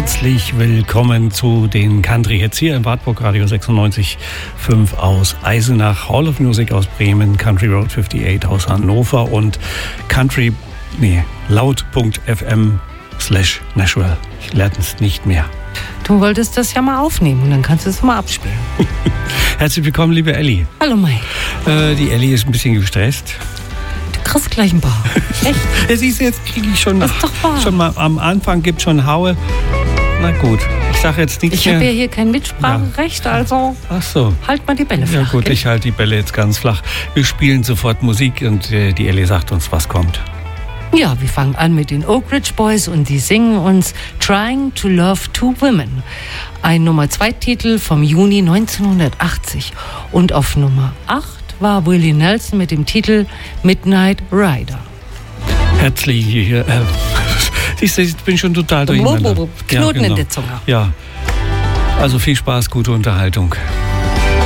Herzlich willkommen zu den Country Hits hier im Wartburg Radio 96.5 aus Eisenach, Hall of Music aus Bremen, Country Road 58 aus Hannover und laut.fm/Nashville. Ich lerne es nicht mehr. Du wolltest das ja mal aufnehmen und dann kannst du es mal abspielen. Herzlich willkommen, liebe Elli. Hallo Mai. Die Elli ist ein bisschen gestresst. Du kriegst gleich ein paar. Echt? Ja, siehst du, jetzt kriege ich schon, das ist doch wahr. Schon mal am Anfang gibt schon Haue. Na gut, ich sage jetzt nichts Ich mehr. habe ja hier kein Mitspracherecht, also Ach so. halt mal die Bälle flach. Ja gut, gell? ich halte die Bälle jetzt ganz flach. Wir spielen sofort Musik und die Elli sagt uns, was kommt. Ja, wir fangen an mit den Oak Ridge Boys und die singen uns Trying to Love Two Women. Ein Nummer-2-Titel vom Juni 1980. Und auf Nummer 8 war Willie Nelson mit dem Titel Midnight Rider. Herzlich hier. Siehst du, ich bin schon total durcheinander. Knoten Ja, in der Zunge. Ja, also viel Spaß, gute Unterhaltung.